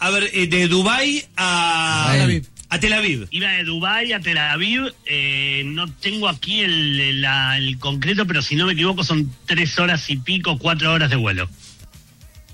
A ver, de Dubái a Tel Aviv. Iba de Dubái a Tel Aviv, no tengo aquí el concreto, pero si no me equivoco son 3 horas y pico, 4 horas de vuelo.